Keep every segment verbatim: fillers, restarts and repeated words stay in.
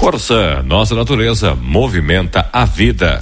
Corsan, nossa natureza movimenta a vida.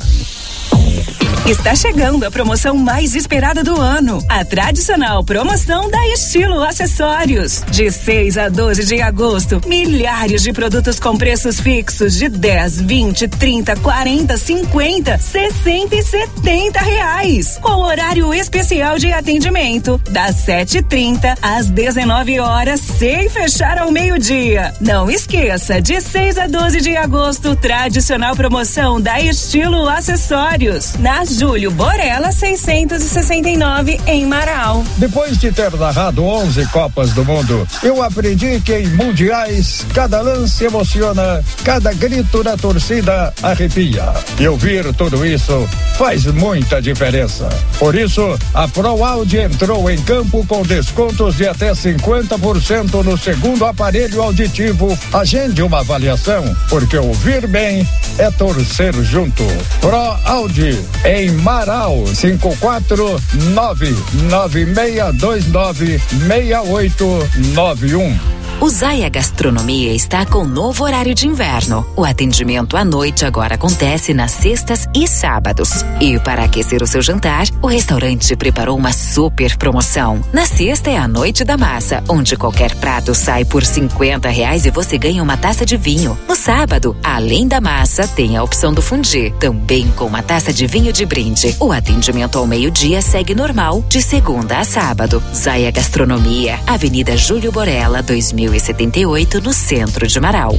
Está chegando a promoção mais esperada do ano. A tradicional promoção da Estilo Acessórios. De seis a doze de agosto, milhares de produtos com preços fixos de dez, vinte, trinta, quarenta, cinquenta, sessenta e setenta reais. Com horário especial de atendimento, das sete e trinta às dezenove horas, sem fechar ao meio-dia. Não esqueça, de seis a doze de agosto, tradicional promoção da Estilo Acessórios. Na Júlio Borella seiscentos e sessenta e nove em Marau. Depois de ter narrado onze Copas do Mundo, eu aprendi que em mundiais cada lance emociona, cada grito da torcida arrepia. E ouvir tudo isso faz muita diferença. Por isso, a ProAudio entrou em campo com descontos de até cinquenta por cento no segundo aparelho auditivo. Agende uma avaliação, porque ouvir bem é torcer junto. ProAudio em Marau, cinco quatro nove nove seis dois nove seis oito nove um. O Zaya Gastronomia está com novo horário de inverno. O atendimento à noite agora acontece nas sextas e sábados. E para aquecer o seu jantar, o restaurante preparou uma super promoção. Na sexta é a Noite da Massa, onde qualquer prato sai por cinquenta reais e você ganha uma taça de vinho. No sábado, além da massa, tem a opção do fondue, também com uma taça de vinho de brinde. O atendimento ao meio-dia segue normal, de segunda a sábado. Zaya Gastronomia, Avenida Júlio Borella, dois mil e setenta e oito, no centro de Marau.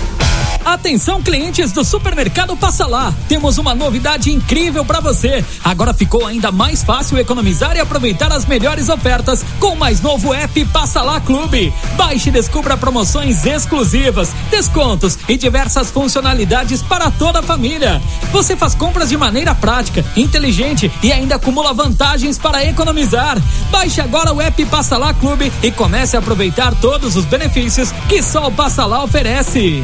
Atenção, clientes do Supermercado Passa Lá, temos uma novidade incrível para você. Agora ficou ainda mais fácil economizar e aproveitar as melhores ofertas com o mais novo app Passa Lá Clube. Baixe e descubra promoções exclusivas, descontos e diversas funcionalidades para toda a família. Você faz compras de maneira prática, inteligente e ainda acumula vantagens para economizar. Baixe agora o app Passa Lá Clube e comece a aproveitar todos os benefícios que só o Passa Lá oferece.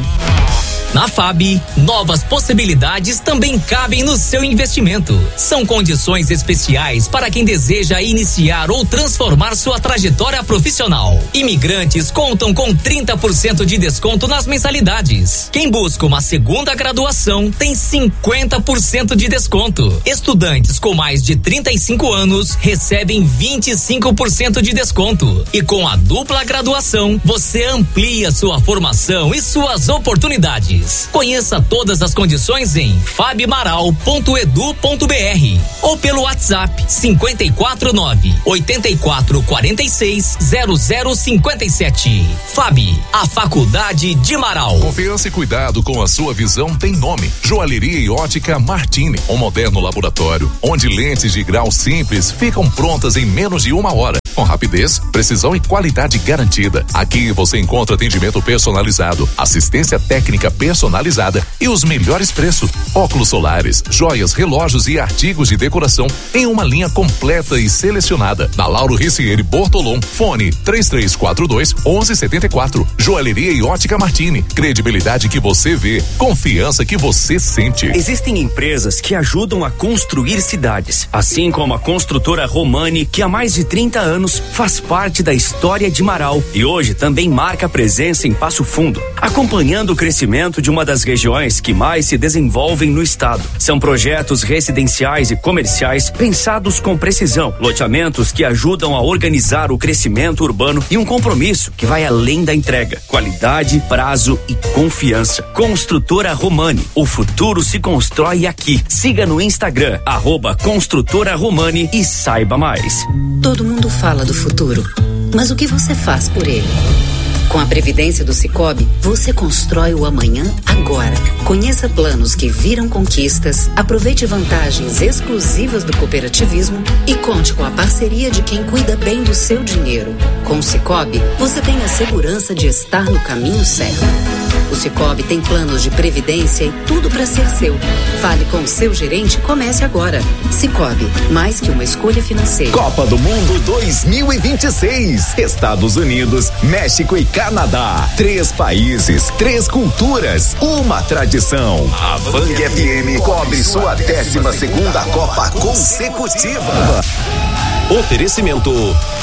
Na F A B, novas possibilidades também cabem no seu investimento. São condições especiais para quem deseja iniciar ou transformar sua trajetória profissional. Imigrantes contam com trinta por cento de desconto nas mensalidades. Quem busca uma segunda graduação tem cinquenta por cento de desconto. Estudantes com mais de trinta e cinco anos recebem vinte e cinco por cento de desconto. E com a dupla graduação, você amplia sua formação e suas oportunidades. Conheça todas as condições em fabmaral ponto edu ponto br ou pelo WhatsApp cinco quatro nove, oito quatro quatro seis, zero zero cinco sete. F A B, a Faculdade de Marau. Confiança e cuidado com a sua visão tem nome. Joalheria e Ótica Martini, um moderno laboratório onde lentes de grau simples ficam prontas em menos de uma hora. Com rapidez, precisão e qualidade garantida. Aqui você encontra atendimento personalizado, assistência técnica personalizada e os melhores preços. Óculos solares, joias, relógios e artigos de decoração em uma linha completa e selecionada. Na Lauro Ricieri Bortolom, fone três três quatro dois, um um sete quatro. Joalheria e Ótica Martini. Credibilidade que você vê, confiança que você sente. Existem empresas que ajudam a construir cidades, assim como a construtora Romani, que há mais de trinta anos faz parte da história de Marau e hoje também marca presença em Passo Fundo, acompanhando o crescimento de uma das regiões que mais se desenvolvem no estado. São projetos residenciais e comerciais pensados com precisão, loteamentos que ajudam a organizar o crescimento urbano e um compromisso que vai além da entrega, qualidade, prazo e confiança. Construtora Romani, o futuro se constrói aqui. Siga no Instagram, arroba Construtora Romani e saiba mais. Todo mundo fala do futuro, mas o que você faz por ele? Com a Previdência do Sicoob, você constrói o amanhã agora. Conheça planos que viram conquistas, aproveite vantagens exclusivas do cooperativismo e conte com a parceria de quem cuida bem do seu dinheiro. Com o Sicoob, você tem a segurança de estar no caminho certo. O Sicoob tem planos de previdência e tudo para ser seu. Fale com o seu gerente e comece agora. Sicoob, mais que uma escolha financeira. Copa do Mundo dois mil e vinte e seis. Estados Unidos, México e Canadá. Três países, três culturas, uma tradição. A Band F M cobre sua décima segunda Copa consecutiva. Oferecimento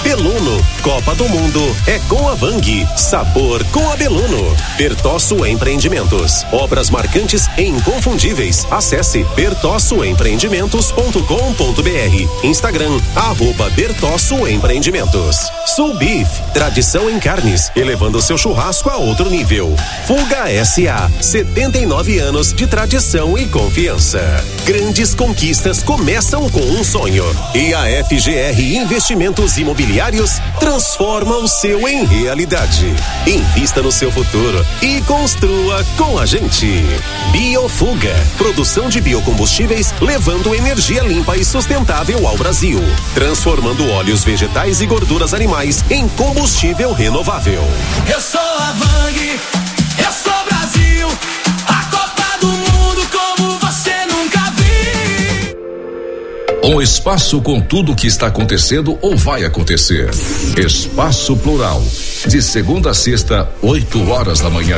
Beluno, Copa do Mundo é com a Vang. Sabor com a Beluno. Bertosso Empreendimentos. Obras marcantes e inconfundíveis. Acesse bertosso empreendimentos ponto com ponto br. Instagram, arroba Bertosso Empreendimentos. Sul Beef, tradição em carnes, elevando seu churrasco a outro nível. Fuga S A, setenta e nove anos de tradição e confiança. Grandes conquistas começam com um sonho. E a F G R Investimentos Imobiliários transforma o seu em realidade. Invista no seu futuro e construa com a gente. Biofuga, produção de biocombustíveis levando energia limpa e sustentável ao Brasil, transformando óleos vegetais e gorduras animais em combustível renovável. Eu sou a Vang, eu sou Brasil, a Copa do Mundo como você nunca viu. Um espaço com tudo o que está acontecendo ou vai acontecer. Espaço Plural, de segunda a sexta, oito horas da manhã.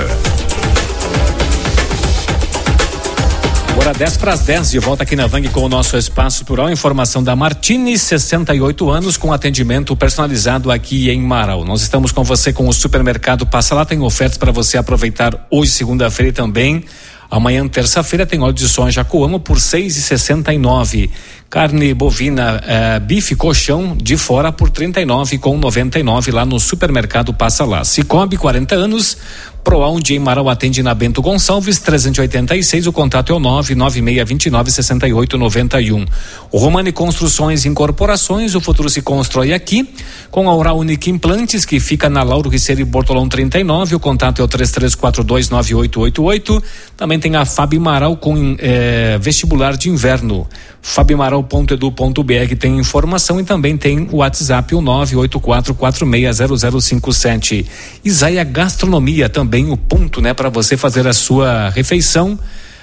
Agora dez para as dez, de volta aqui na Vang com o nosso Espaço Plural. Informação da Martini, sessenta e oito anos, com atendimento personalizado aqui em Marau. Nós estamos com você com o supermercado Passa Lá, tem ofertas para você aproveitar hoje, segunda-feira, e também amanhã, terça-feira, tem óleo de soja Coamo por seis e sessenta e nove. Carne bovina, eh, bife colchão de fora por trinta e nove com noventa e nove lá no supermercado Passa Lá. Cicobi, quarenta anos, Proaund em Marau atende na Bento Gonçalves, trezentos e oitenta e seis, o contato é o nove nove seis dois nove, seis oito nove um. O Romani Construções e Incorporações, o futuro se constrói aqui, com a Oral Unique Implantes, que fica na Lauro Riceiro e Bortolão trinta e nove, o contato é o três três quatro dois nove oito oito oito. Também tem a Fabi Marau com eh, vestibular de inverno, fabimaral ponto edu ponto br tem informação, e também tem o WhatsApp, o nove oito quatro quatro seis zero zero cinco sete. Isaia Gastronomia, também o ponto, né, para você fazer a sua refeição.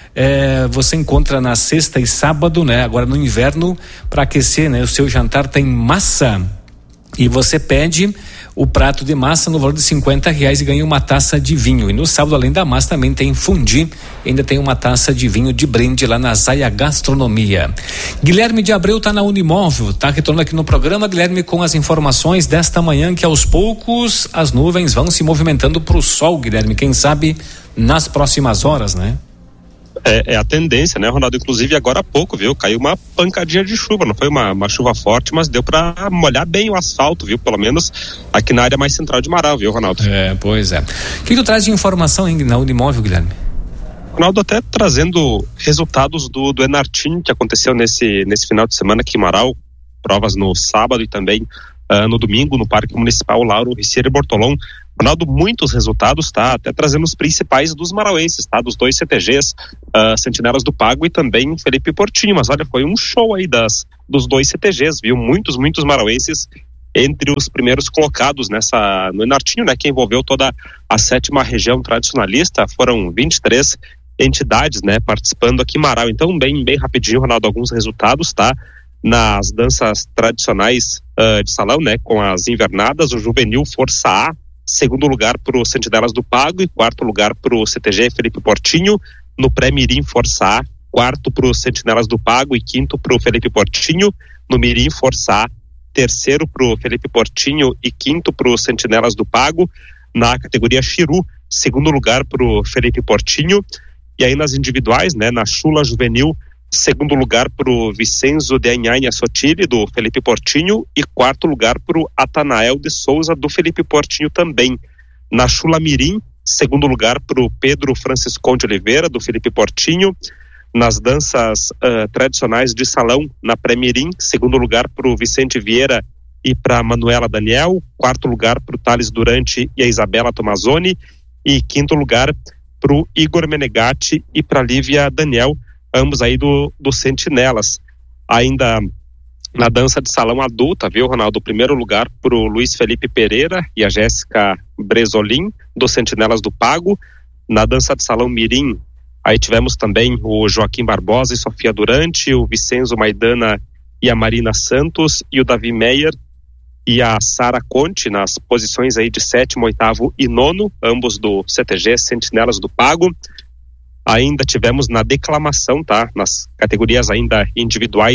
É, você encontra na sexta e sábado, né? Agora no inverno, para aquecer, né, o seu jantar, tem massa, e você pede o prato de massa no valor de cinquenta reais e ganha uma taça de vinho. E no sábado, além da massa, também tem fundi, ainda tem uma taça de vinho de brinde lá na Zaia Gastronomia. Guilherme de Abreu tá na Unimóvel, tá retornando aqui no programa, Guilherme, com as informações desta manhã, que aos poucos as nuvens vão se movimentando para o sol, Guilherme, quem sabe nas próximas horas, né? É, é a tendência, né, Ronaldo? Inclusive agora há pouco, viu? Caiu uma pancadinha de chuva, não foi uma, uma chuva forte, mas deu para molhar bem o asfalto, viu? Pelo menos aqui na área mais central de Marau, viu, Ronaldo? É, pois é. O que tu traz de informação aí na Unimóvel, Guilherme? Ronaldo, até trazendo resultados do, do Enartim, que aconteceu nesse, nesse final de semana aqui em Marau, provas no sábado e também uh, no domingo no Parque Municipal Lauro Riceiro e Bortolão. Ronaldo, muitos resultados, tá? Até trazendo os principais dos marauenses, tá? Dos dois C T Gs, uh, Sentinelas do Pago e também Felipe Portinho. Mas olha, foi um show aí das, dos dois C T Gs, viu? Muitos, muitos marauenses entre os primeiros colocados nessa, no Enartinho, né? Que envolveu toda a sétima região tradicionalista. Foram vinte e três entidades, né? Participando aqui em Marau. Então, bem, bem rapidinho, Ronaldo, alguns resultados, tá? Nas danças tradicionais uh, de salão, né? Com as invernadas, o Juvenil Força A, segundo lugar para o Sentinelas do Pago e quarto lugar para o C T G Felipe Portinho. No pré-mirim Força A, quarto para o Sentinelas do Pago e quinto para o Felipe Portinho. No mirim Força A, terceiro para o Felipe Portinho e quinto para o Sentinelas do Pago. Na categoria Chiru, segundo lugar para o Felipe Portinho. E aí nas individuais, né, na Chula Juvenil, segundo lugar para o Vicenzo de Anhanha Sotile, do Felipe Portinho, e quarto lugar para o Atanael de Souza, do Felipe Portinho também. Na Chula Mirim, segundo lugar para o Pedro Franciscon de Oliveira, do Felipe Portinho. Nas danças uh, tradicionais de salão, na Pré-Mirim, segundo lugar para o Vicente Vieira e para a Manuela Daniel. Quarto lugar para o Thales Durante e a Isabela Tomazoni. E quinto lugar para o Igor Menegatti e para a Lívia Daniel, ambos aí do, do Sentinelas. Ainda na dança de salão adulta, viu, Ronaldo? Primeiro lugar para o Luiz Felipe Pereira e a Jéssica Bresolim, do Sentinelas do Pago. Na dança de salão mirim, aí tivemos também o Joaquim Barbosa e Sofia Durante, o Vicenzo Maidana e a Marina Santos, e o Davi Meyer e a Sara Conte, nas posições aí de sétimo, oitavo e nono, ambos do C T G Sentinelas do Pago. Ainda tivemos na declamação, tá? Nas categorias ainda individuais,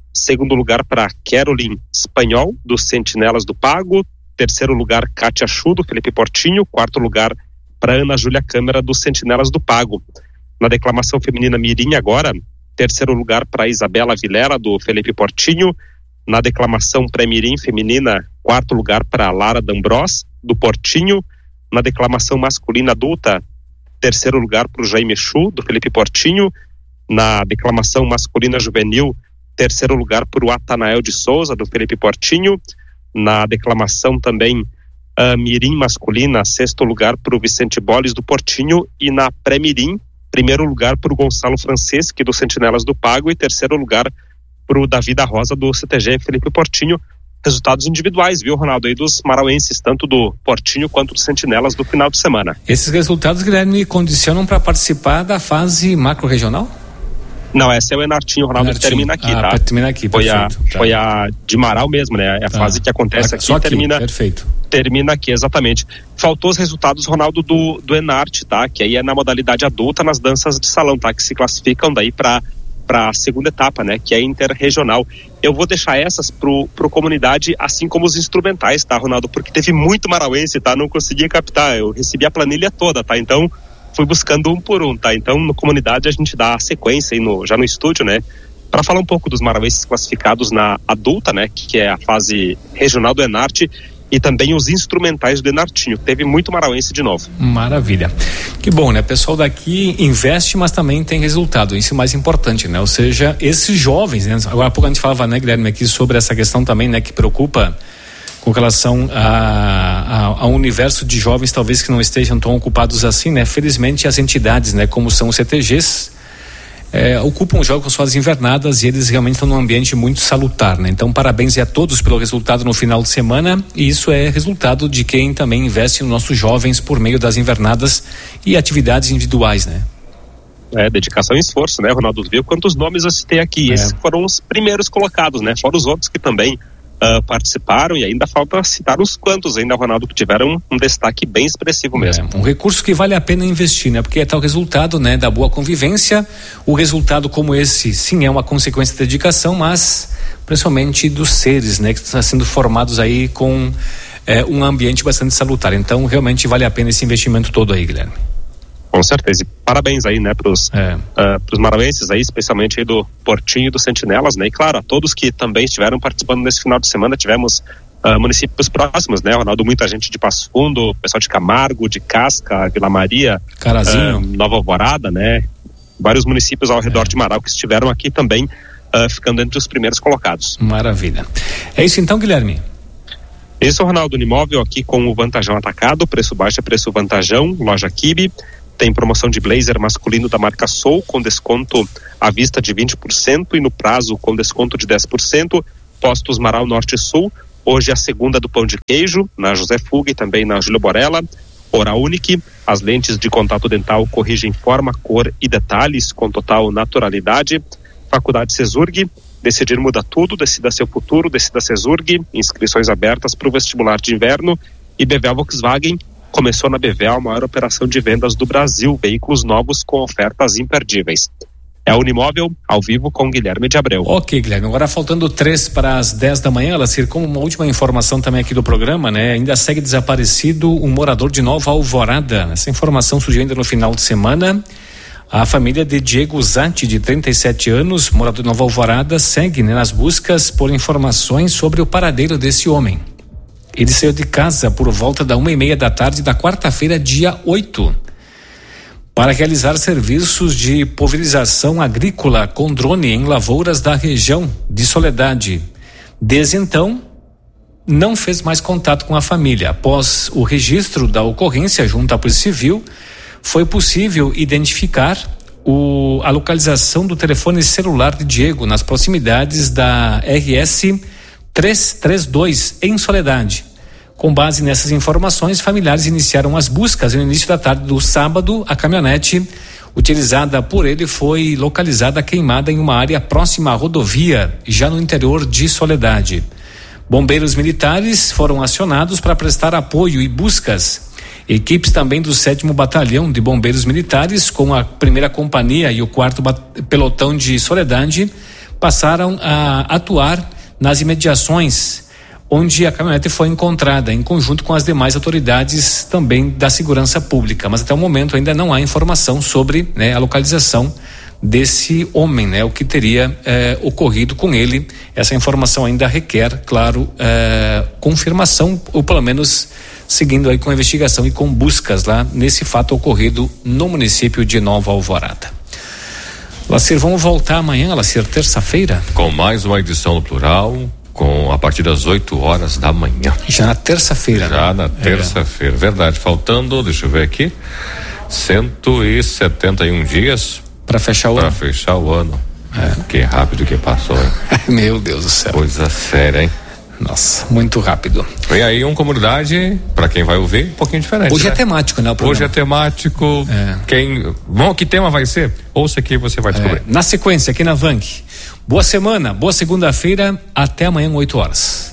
Segundo lugar para Caroline Espanhol, dos Sentinelas do Pago. Terceiro lugar, Kátia Chu, do Felipe Portinho. Quarto lugar para Ana Júlia Câmara, dos Sentinelas do Pago. Na declamação feminina mirim agora, terceiro lugar para Isabela Vilela, do Felipe Portinho. Na declamação pré-mirim feminina, quarto lugar para Lara D'Ambros, do Portinho. Na declamação masculina adulta, terceiro lugar para o Jaime Chu, do Felipe Portinho. Na declamação masculina juvenil, terceiro lugar para o Atanael de Souza, do Felipe Portinho. Na declamação também uh, mirim masculina, sexto lugar para o Vicente Boles, do Portinho. E na pré-mirim, primeiro lugar para o Gonçalo Franceschi, do Sentinelas do Pago. E terceiro lugar para o Davi da Rosa, do C T G Felipe Portinho. Resultados individuais, viu, Ronaldo, aí dos marauenses, tanto do Portinho quanto dos Sentinelas do final de semana. Esses resultados, Guilherme, condicionam para participar da fase macro-regional? Não, essa é o Enartinho, o Ronaldo, que termina aqui, ah, tá? Termina aqui, foi perfeito. A, tá. Foi a de Marau mesmo, né? É a tá. fase que acontece aqui, Só aqui termina, perfeito. termina aqui, exatamente. Faltou os resultados, Ronaldo, do, do Enarte, tá? Que aí é na modalidade adulta, nas danças de salão, tá? Que se classificam daí para para a segunda etapa, né, que é interregional. Eu vou deixar essas pro, pro comunidade, assim como os instrumentais, tá, Ronaldo? Porque teve muito marauense, tá? Não consegui captar, eu recebi a planilha toda, tá? Então, fui buscando um por um, tá? Então, no comunidade a gente dá a sequência aí no, já no estúdio, né? Para falar um pouco dos marauenses classificados na adulta, né, que é a fase regional do Enarte, e também os instrumentais do Enartinho. Teve muito marauense de novo. Maravilha. Que bom, né? O pessoal daqui investe, mas também tem resultado. Isso é o mais importante, né? Ou seja, esses jovens, né? Agora há pouco a gente falava, né, Guilherme, aqui sobre essa questão também, né, que preocupa com relação a, a, ao universo de jovens, talvez que não estejam tão ocupados assim, né? Felizmente as entidades, né, como são os C T Gs, É, ocupam os jogos com suas invernadas e eles realmente estão num ambiente muito salutar, né? Então, parabéns a todos pelo resultado no final de semana, e isso é resultado de quem também investe nos nossos jovens por meio das invernadas e atividades individuais, né? É, dedicação e esforço, né, Ronaldo? Viu quantos nomes eu citei aqui? É. Esses foram os primeiros colocados, né? Fora os outros que também Uh, participaram, e ainda falta citar uns quantos ainda, Ronaldo, que tiveram um destaque bem expressivo mesmo. É, um recurso que vale a pena investir, né? Porque é tal resultado, né, da boa convivência. O resultado como esse, sim, é uma consequência da dedicação, mas principalmente dos seres, né, que estão sendo formados aí com é, um ambiente bastante salutar. Então, realmente vale a pena esse investimento todo aí, Guilherme. Com certeza, e parabéns aí, né, pros, é. uh, pros marauenses aí, especialmente aí do Portinho e do Sentinelas, né, e claro, a todos que também estiveram participando nesse final de semana. Tivemos uh, municípios próximos, né, Ronaldo, muita gente de Passo Fundo, pessoal de Camargo, de Casca, Vila Maria, Carazinho, uh, Nova Alvorada, né, vários municípios ao redor é. de Marau que estiveram aqui também, uh, ficando entre os primeiros colocados. Maravilha. É isso então, Guilherme? Esse é o Ronaldo Unimóvel aqui com o Vantajão Atacado, preço baixo é preço Vantajão, loja Kibe. Tem promoção de blazer masculino da marca Soul com desconto à vista de vinte por cento e no prazo com desconto de dez por cento. Postos Marau Norte e Sul. Hoje é a segunda do pão de queijo, na José Fuga e também na Júlio Borella. Oral Unique, as lentes de contato dental corrigem forma, cor e detalhes com total naturalidade. Faculdade Cesurg, decidir muda tudo, decida seu futuro, decida Cesurg. Inscrições abertas para o vestibular de inverno. E B V A Volkswagen. Começou na B V A a maior operação de vendas do Brasil, veículos novos com ofertas imperdíveis. É o Unimóvel, ao vivo com Guilherme de Abreu. Ok, Guilherme, agora faltando três para as dez da manhã, ela circula uma última informação também aqui do programa, né? Ainda segue desaparecido um morador de Nova Alvorada. Essa informação surgiu ainda no final de semana. A família de Diego Zatti, de trinta e sete anos, morador de Nova Alvorada, segue, né, nas buscas por informações sobre o paradeiro desse homem. Ele saiu de casa por volta da uma e meia da tarde da quarta-feira, dia oito, para realizar serviços de pulverização agrícola com drone em lavouras da região de Soledade. Desde então, não fez mais contato com a família. Após o registro da ocorrência junto à Polícia Civil, foi possível identificar o, a localização do telefone celular de Diego nas proximidades da R S trezentos e trinta e dois, em Soledade. Com base nessas informações, familiares iniciaram as buscas. No início da tarde do sábado, a caminhonete utilizada por ele foi localizada queimada em uma área próxima à rodovia, já no interior de Soledade. Bombeiros militares foram acionados para prestar apoio e buscas. Equipes também do sétimo Batalhão de Bombeiros Militares, com a primeira companhia e o quarto pelotão de Soledade, passaram a atuar nas imediações onde a caminhonete foi encontrada, em conjunto com as demais autoridades também da segurança pública. Mas até o momento ainda não há informação sobre, né, a localização desse homem, né, o que teria eh, ocorrido com ele. Essa informação ainda requer, claro, eh, confirmação, ou pelo menos seguindo aí com a investigação e com buscas lá nesse fato ocorrido no município de Nova Alvorada. Lacir, vamos voltar amanhã, Lacir, terça-feira? Com mais uma edição no Plural, com a partir das oito horas da manhã. Já na terça-feira. Já né? na terça-feira, é. Verdade. Faltando, deixa eu ver aqui, cento e setenta e um dias para fechar o pra ano. Para fechar o ano. É. Que rápido que passou, hein? Meu Deus do céu. Coisa séria, hein? Nossa, muito rápido. E aí, uma comunidade, para quem vai ouvir, um pouquinho diferente. Hoje né? é temático, né? O programa. Hoje é temático. É. Quem, bom, que tema vai ser? Ouça aqui, você vai descobrir. É. Na sequência, aqui na Vang. Boa semana, boa segunda-feira, até amanhã, oito horas.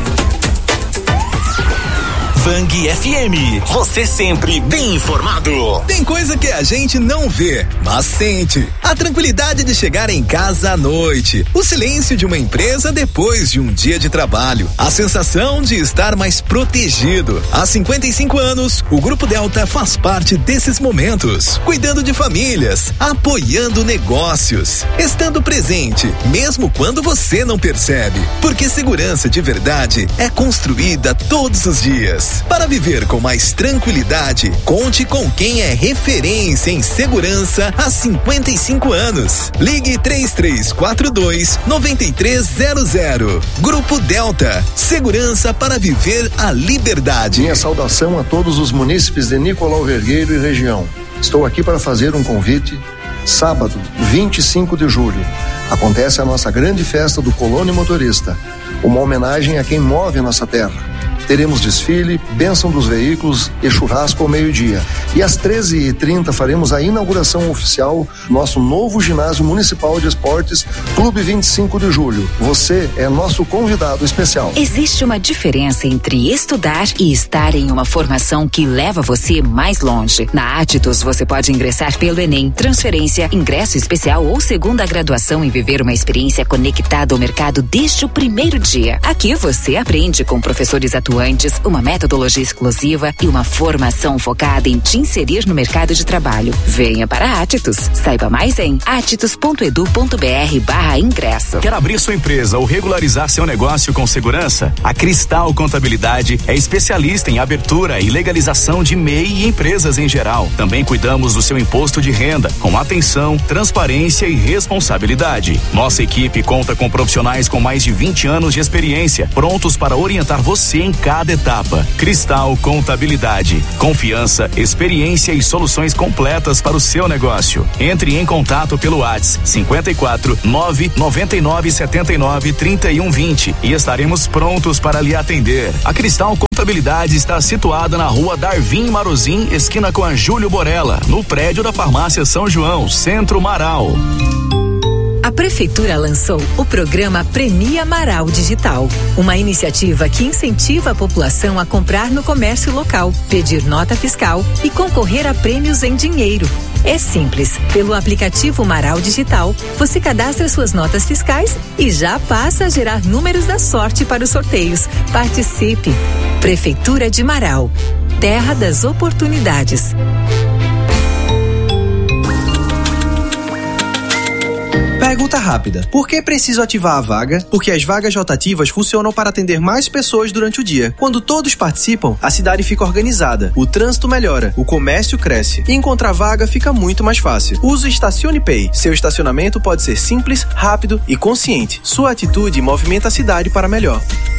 Vang F M, você sempre bem informado. Tem coisa que a gente não vê, mas sente. A tranquilidade de chegar em casa à noite, o silêncio de uma empresa depois de um dia de trabalho, a sensação de estar mais protegido. Há cinquenta e cinco anos, o Grupo Delta faz parte desses momentos, cuidando de famílias, apoiando negócios, estando presente, mesmo quando você não percebe. Porque segurança de verdade é construída todos os dias. Para viver com mais tranquilidade, conte com quem é referência em segurança há cinquenta e cinco anos. Ligue três três quatro dois, nove três zero zero. Grupo Delta, segurança para viver a liberdade. Minha saudação a todos os munícipes de Nicolau Vergueiro e região. Estou aqui para fazer um convite. Sábado, vinte e cinco de julho, acontece a nossa grande festa do Colônia Motorista, uma homenagem a quem move a nossa terra. Teremos desfile, bênção dos veículos e churrasco ao meio-dia. E às treze e trinta faremos a inauguração oficial do nosso novo ginásio municipal de esportes, Clube vinte e cinco de julho. Você é nosso convidado especial. Existe uma diferença entre estudar e estar em uma formação que leva você mais longe. Na Atitus você pode ingressar pelo Enem, transferência, ingresso especial ou segunda graduação e viver uma experiência conectada ao mercado desde o primeiro dia. Aqui você aprende com professores atuantes, uma metodologia exclusiva e uma formação focada em te inserir no mercado de trabalho. Venha para a Atitus. Saiba mais em atitus ponto edu ponto br barra ingresso. Quer abrir sua empresa ou regularizar seu negócio com segurança? A Cristal Contabilidade é especialista em abertura e legalização de M E I e empresas em geral. Também cuidamos do seu imposto de renda, com atenção, transparência e responsabilidade. Nossa equipe conta com profissionais com mais de vinte anos de experiência, prontos para orientar você em cada etapa. Cristal Contabilidade. Confiança, experiência e soluções completas para o seu negócio. Entre em contato pelo WhatsApp cinquenta e quatro, nove noventa e nove, setenta e nove, trinta e um, vinte e estaremos prontos para lhe atender. A Cristal Contabilidade está situada na rua Darvin Marozin, esquina com a Júlio Borella, no prédio da Farmácia São João, Centro Marau. A Prefeitura lançou o programa Premia Marau Digital, uma iniciativa que incentiva a população a comprar no comércio local, pedir nota fiscal e concorrer a prêmios em dinheiro. É simples. Pelo aplicativo Marau Digital, você cadastra suas notas fiscais e já passa a gerar números da sorte para os sorteios. Participe! Prefeitura de Marau, terra das oportunidades. Pergunta rápida. Por que preciso ativar a vaga? Porque as vagas rotativas funcionam para atender mais pessoas durante o dia. Quando todos participam, a cidade fica organizada, o trânsito melhora, o comércio cresce e encontrar vaga fica muito mais fácil. Use o Estacione Pay. Seu estacionamento pode ser simples, rápido e consciente. Sua atitude movimenta a cidade para melhor.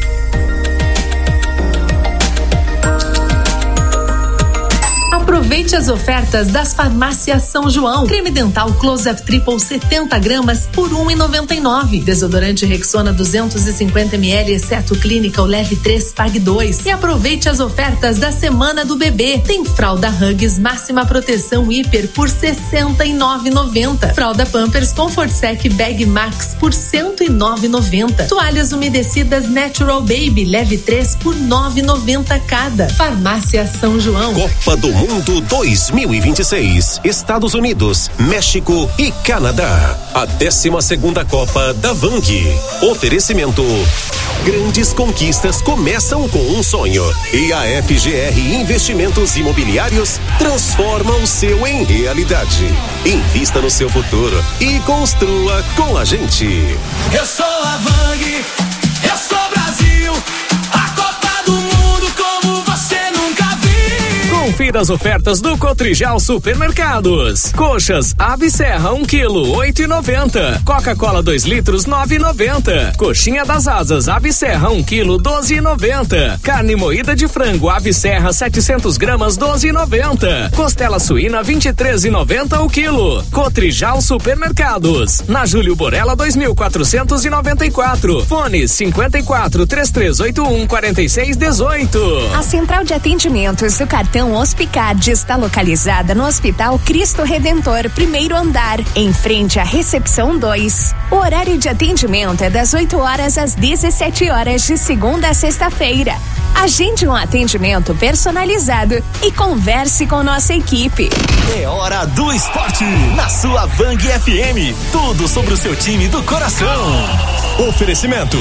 Aproveite as ofertas das farmácias São João. Creme dental Close-Up Triple setenta gramas por um real e noventa e nove. Desodorante Rexona duzentos e cinquenta mililitros, exceto Clinical Leve três, pague dois. E aproveite as ofertas da Semana do Bebê. Tem fralda Huggies máxima proteção hiper por sessenta e nove reais e noventa centavos. Fralda Pampers Comfort Sec Bag Max por cento e nove reais e noventa centavos. Toalhas umedecidas Natural Baby Leve três por nove reais e noventa centavos cada. Farmácia São João. Copa do Mundo dois mil e vinte e seis. Estados Unidos, México e Canadá. A décima segunda Copa da Vang. Oferecimento. Grandes conquistas começam com um sonho. E a F G R Investimentos Imobiliários transforma o seu em realidade. Invista no seu futuro e construa com a gente. Eu sou a Vang, eu sou Brasil, a Copa do Mundo como você nunca viu. Confira as ofertas do Cotrijal Supermercados. Coxas Ave Serra um quilo, oito e noventa. Coca-Cola dois litros, nove e noventa. Coxinha das Asas Ave Serra um quilo, doze e noventa. Carne moída de frango Ave Serra setecentos gramas, doze e noventa. Costela suína vinte e três e noventa o quilo. Cotrijal Supermercados. Na Júlio Borella dois mil quatrocentos e noventa e quatro. Fone cinquenta e quatro, três três oito um, quarenta e seis dezoito. A central de atendimentos do cartão Hospicard está localizada no Hospital Cristo Redentor, primeiro andar, em frente à recepção dois. O horário de atendimento é das oito horas às dezessete horas de segunda a sexta-feira. Agende um atendimento personalizado e converse com nossa equipe. É hora do esporte na sua Vang F M. Tudo sobre o seu time do coração. Oferecimento.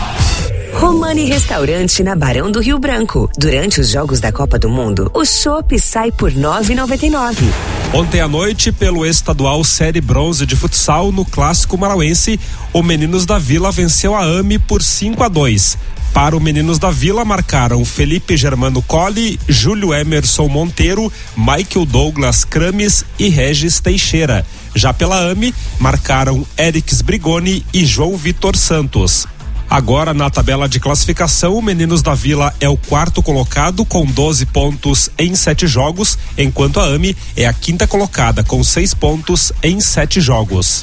Romani Restaurante na Barão do Rio Branco. Durante os Jogos da Copa do Mundo, o chopp sai por nove e noventa e nove. Ontem à noite, pelo estadual Série Bronze de futsal, no Clássico Marauense, o Meninos da Vila venceu a A M E por cinco a dois. Para o Meninos da Vila marcaram Felipe Germano Colli, Júlio Emerson Monteiro, Michael Douglas Crames e Regis Teixeira. Já pela A M E, marcaram Erics Brigoni e João Vitor Santos. Agora, na tabela de classificação, o Meninos da Vila é o quarto colocado com doze pontos em sete jogos, enquanto a A M E é a quinta colocada com seis pontos em sete jogos.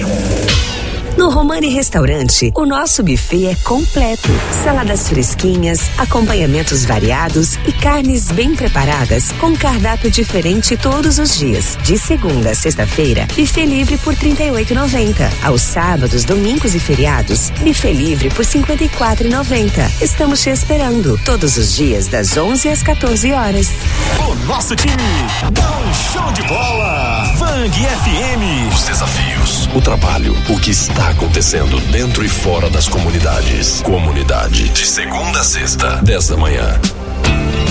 No Romani Restaurante, o nosso buffet é completo. Saladas fresquinhas, acompanhamentos variados e carnes bem preparadas com cardápio diferente todos os dias. De segunda a sexta-feira, buffet livre por trinta e oito reais e noventa centavos. Aos sábados, domingos e feriados, buffet livre por cinquenta e quatro reais e noventa centavos. Estamos te esperando todos os dias das onze às quatorze horas. O nosso time dá um show de bola. Vang F M. Os desafios, o trabalho, o que está acontecendo dentro e fora das comunidades. Comunidade. De segunda a sexta, dez da manhã.